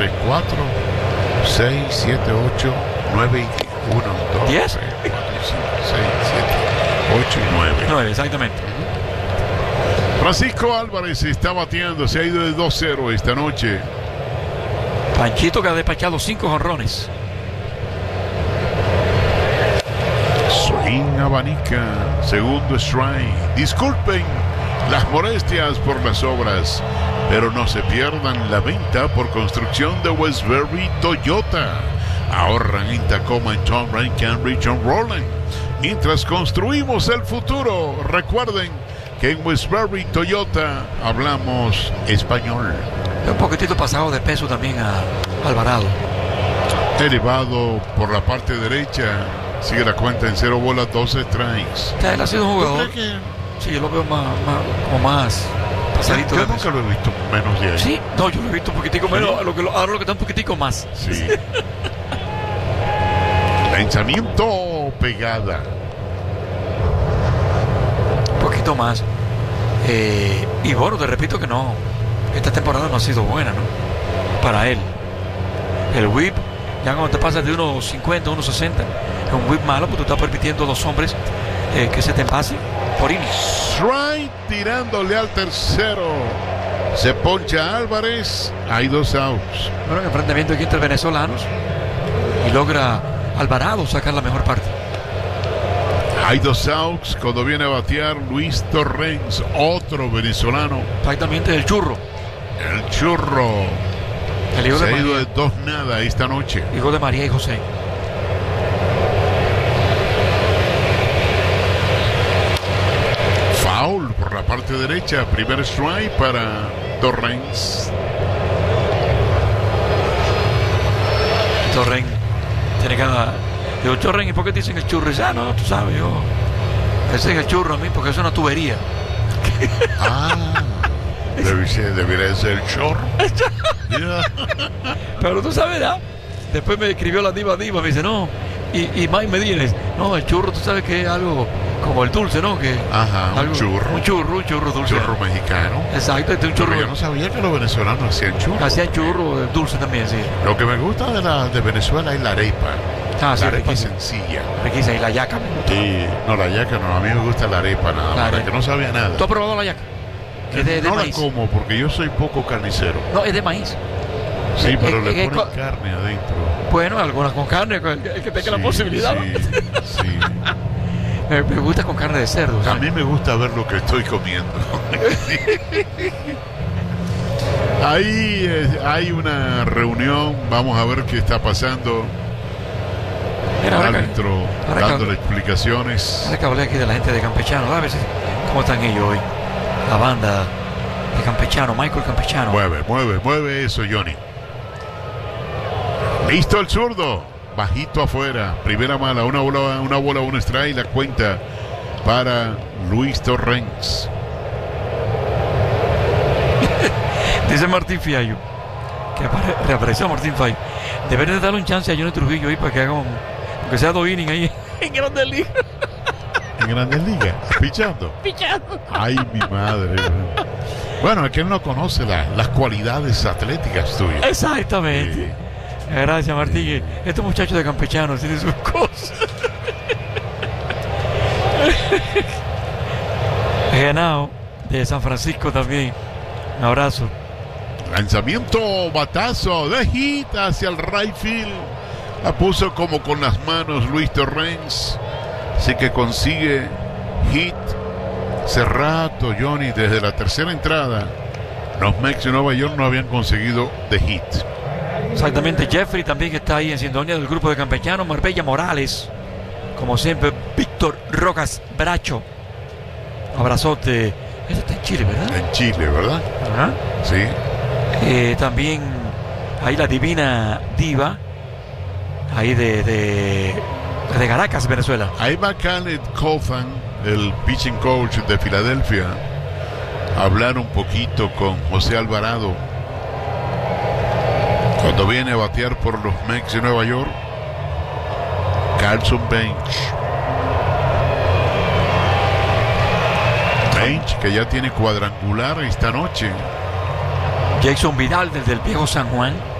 3, 4, 6, 7, 8, 9 y 1, 2, 10. 3, 4, 5, 6, 7, 8 y 9. 9, exactamente. Francisco Álvarez está bateando, se ha ido de 2-0 esta noche. Panchito que ha despachado 5 jonrones. Swing abanica, segundo strike. Disculpen las molestias por las obras, pero no se pierdan la venta por construcción de Westbury Toyota. Ahorran en Tacoma, en Tom Rank, Cambridge, en Roland. Mientras construimos el futuro, recuerden que en Westbury Toyota hablamos español. Un poquitito pasado de peso también a Alvarado. Elevado por la parte derecha. Sigue la cuenta en 0 bolas, 12 strikes. Él ha sido un jugador. ¿Tú crees que...? Sí, yo lo veo como más pasadito Yo de nunca peso. lo he visto menos de ahí. Sí, no, yo lo he visto un poquitico ¿Sí? menos. Ahora lo que está un poquitico más. Sí. Lanzamiento pegada. Un poquito más. Y bueno, te repito que no. Esta temporada no ha sido buena, ¿no? Para él. El whip, ya cuando te pasas de 1.50 a 1.60, es un whip malo porque tú estás permitiendo a 2 hombres que se te pasen por inning. Strike tirándole al tercero. Se poncha Álvarez. Hay 2 outs. Bueno, en enfrentamiento aquí entre venezolanos. Y logra Alvarado sacar la mejor parte. Hay 2 outs cuando viene a batear Luis Torrens, otro venezolano. Exactamente el churro. El churro. El hijo Se de ha ido María. de 2-0 esta noche. Hijo de María y José. Foul por la parte derecha. Primer strike para Torrens. Torren tiene que dar. Digo, Torren, ¿y por qué te dicen el churro? Y dice, no, tú sabes, yo. Me dicen el churro a mí porque es una tubería. Debería ser el chorro. Pero tú sabes, ¿verdad? Después me escribió la diva, me dice, no. Y Mike Medina, no, el churro, tú sabes que es algo como el dulce, ¿no? Que Ajá, algo, un churro dulce. Churro mexicano. Exacto, este es un churro. Pero yo no sabía que los venezolanos hacían churro. Hacían churro dulce también, sí. Lo que me gusta de Venezuela es la arepa. Ah, sí, la arepa riquísima. sencilla. Riquísima. Y la yaca. Sí, no, la yaca no, a mí me gusta la arepa nada más, arepa. que no sabía nada. ¿Tú has probado la yaca? Es de no maíz. la como porque yo soy poco carnicero. No, es de maíz. Sí, pero le es ponen carne adentro. Bueno, algunas con carne, el que tenga la posibilidad. Sí. Me gusta con carne de cerdo. A mí me gusta ver lo que estoy comiendo. Ahí hay una reunión, vamos a ver qué está pasando. Mira, El árbitro dándole explicaciones. Ahora que hablé aquí de la gente de Campechano, a ver cómo están ellos hoy. La banda de Campechano, Michael Campechano. Mueve eso, Johnny. Listo el zurdo. Bajito afuera. Primera mala. Una bola, un strike. La cuenta para Luis Torrens. Dice Martín Fiallo, que reapareció Martín Fiallo. Deberían de darle un chance a Johnny Trujillo ahí para que haga aunque sea 2 innings ahí en Grandes Ligas. En Grandes Ligas. Pichando. Ay, mi madre. Bueno, es que él no conoce las cualidades atléticas tuyas. Exactamente. Sí. Gracias, Martín. Estos muchachos de Campechano tienen sus cosas. Genao de San Francisco también. Un abrazo. Lanzamiento, batazo de hit hacia el right field. La puso como con las manos Luis Torrens. Así que consigue hit. Hace rato, Johnny, desde la tercera entrada, los Mets de Nueva York no habían conseguido de hit. Exactamente, Jeffrey también que está ahí en sintonía del grupo de Campechano. Marbella Morales, como siempre, Víctor Rojas Bracho. Abrazote. Eso está en Chile, ¿verdad? En Chile, ¿verdad? Ajá. Sí. También ahí la divina diva, ahí de Caracas, Venezuela. Ahí va Khaled Coffin, el pitching coach de Filadelfia, a hablar un poquito con José Alvarado. Cuando viene a batear por los Mets de Nueva York, Carlson Bench, que ya tiene cuadrangular esta noche. Jason Vidal desde el viejo San Juan.